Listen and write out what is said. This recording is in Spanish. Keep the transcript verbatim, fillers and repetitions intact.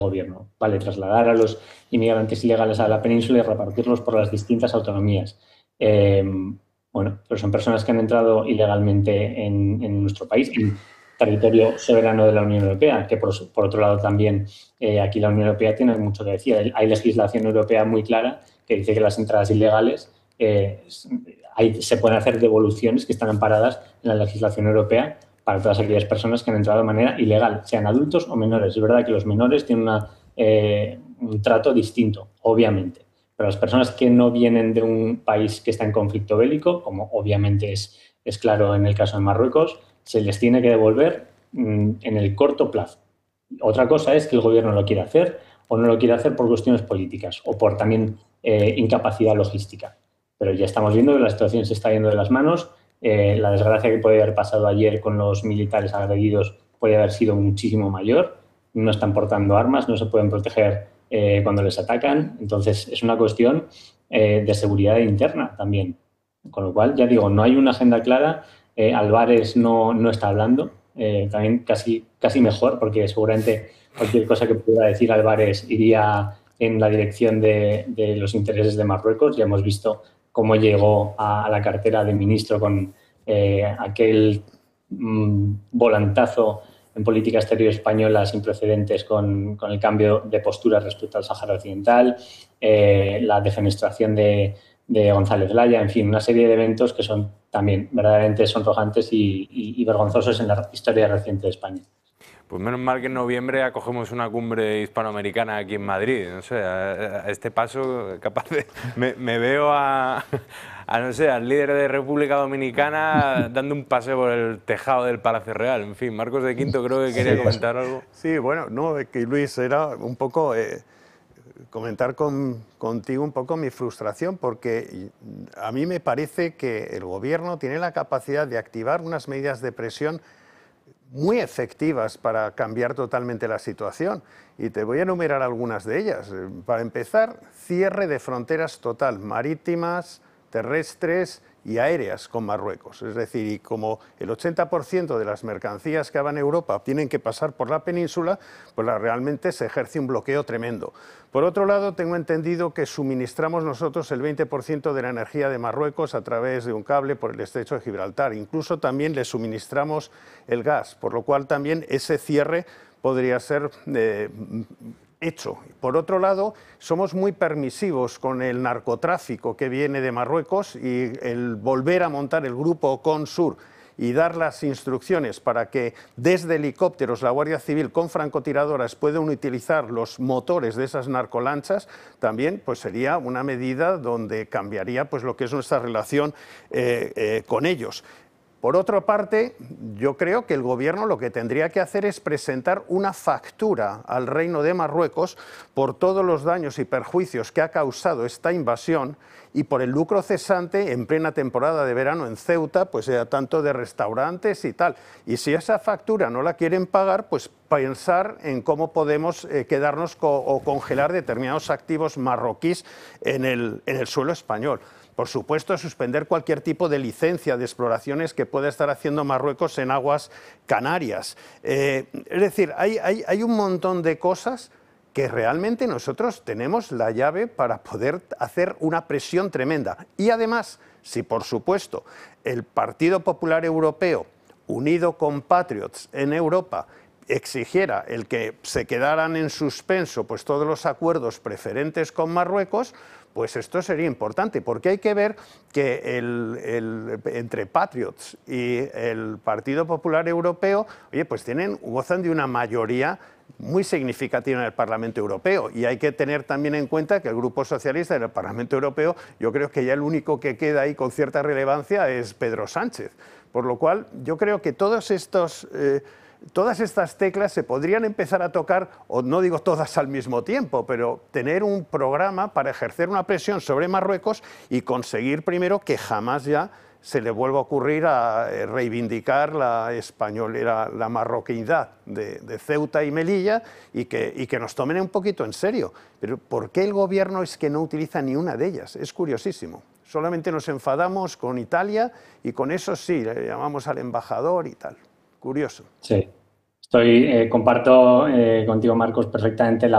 gobierno, ¿vale? Trasladar a los inmigrantes ilegales a la península y repartirlos por las distintas autonomías. Eh, bueno, pero son personas que han entrado ilegalmente en, en nuestro país, en territorio soberano de la Unión Europea, que por, por otro lado también eh, aquí la Unión Europea tiene mucho que decir. Hay legislación europea muy clara que dice que las entradas ilegales eh, hay, se pueden hacer devoluciones que están amparadas en la legislación europea para todas aquellas personas que han entrado de manera ilegal, sean adultos o menores. Es verdad que los menores tienen una, eh, un trato distinto, obviamente, pero las personas que no vienen de un país que está en conflicto bélico, como obviamente es, es claro en el caso de Marruecos, se les tiene que devolver mmm, en el corto plazo. Otra cosa es que el gobierno lo quiera hacer o no lo quiere hacer por cuestiones políticas o por también eh, incapacidad logística. Pero ya estamos viendo que la situación se está yendo de las manos. Eh, la desgracia que puede haber pasado ayer con los militares agredidos puede haber sido muchísimo mayor. No están portando armas, no se pueden proteger eh, cuando les atacan. Entonces, es una cuestión eh, de seguridad interna también. Con lo cual, ya digo, no hay una agenda clara. Eh, Álvarez no, no está hablando. Eh, también casi, casi mejor, porque seguramente cualquier cosa que pudiera decir Álvarez iría en la dirección de, de los intereses de Marruecos. Ya hemos visto cómo llegó a, a la cartera de ministro con eh, aquel mmm, volantazo en política exterior española sin precedentes con, con el cambio de postura respecto al Sáhara Occidental, eh, la defenestración de, de González Laya, en fin, una serie de eventos que son también verdaderamente sonrojantes y, y, y vergonzosos en la historia reciente de España. Pues menos mal que en noviembre acogemos una cumbre hispanoamericana aquí en Madrid. No sé, a, a este paso capaz de... Me, me veo a, a, no sé, al líder de República Dominicana dando un paseo por el tejado del Palacio Real. En fin, Marcos de Quinto creo que quería comentar algo. Sí, bueno, no, que Luis, era un poco... Eh, comentar con, contigo un poco mi frustración, porque a mí me parece que el gobierno tiene la capacidad de activar unas medidas de presión muy efectivas para cambiar totalmente la situación. Y te voy a enumerar algunas de ellas. Para empezar, cierre de fronteras total, marítimas, terrestres y aéreas con Marruecos. Es decir, y como el ochenta por ciento de las mercancías que van a Europa tienen que pasar por la península, pues realmente se ejerce un bloqueo tremendo. Por otro lado, tengo entendido que suministramos nosotros el veinte por ciento de la energía de Marruecos a través de un cable por el estrecho de Gibraltar. Incluso también le suministramos el gas, por lo cual también ese cierre podría ser eh, hecho. Por otro lado, somos muy permisivos con el narcotráfico que viene de Marruecos y el volver a montar el grupo CONSUR y dar las instrucciones para que desde helicópteros la Guardia Civil con francotiradoras puedan utilizar los motores de esas narcolanchas, también pues sería una medida donde cambiaría pues lo que es nuestra relación eh, eh, con ellos. Por otra parte, yo creo que el gobierno lo que tendría que hacer es presentar una factura al Reino de Marruecos por todos los daños y perjuicios que ha causado esta invasión y por el lucro cesante en plena temporada de verano en Ceuta, pues eh, tanto de restaurantes y tal. Y si esa factura no la quieren pagar, pues pensar en cómo podemos eh, quedarnos co o congelar determinados activos marroquíes en el, en el suelo español. Por supuesto, suspender cualquier tipo de licencia de exploraciones que pueda estar haciendo Marruecos en aguas canarias. Eh, es decir, hay, hay, hay un montón de cosas que realmente nosotros tenemos la llave para poder hacer una presión tremenda. Y además, si por supuesto el Partido Popular Europeo, unido con Patriots en Europa, exigiera el que se quedaran en suspenso pues, todos los acuerdos preferentes con Marruecos, pues esto sería importante, porque hay que ver que el, el, entre Patriots y el Partido Popular Europeo, oye, pues tienen, gozan de una mayoría muy significativa en el Parlamento Europeo, y hay que tener también en cuenta que el Grupo Socialista en el Parlamento Europeo, yo creo que ya el único que queda ahí con cierta relevancia es Pedro Sánchez, por lo cual yo creo que todos estos... Eh, Todas estas teclas se podrían empezar a tocar, o no digo todas al mismo tiempo, pero tener un programa para ejercer una presión sobre Marruecos y conseguir primero que jamás ya se le vuelva a ocurrir a reivindicar la españolera, la marroquinidad de, de Ceuta y Melilla y que, y que nos tomen un poquito en serio. Pero ¿por qué el gobierno es que no utiliza ni una de ellas? Es curiosísimo. Solamente nos enfadamos con Italia y con eso sí, le llamamos al embajador y tal. Curioso. Sí, estoy, eh, comparto eh, contigo, Marcos, perfectamente la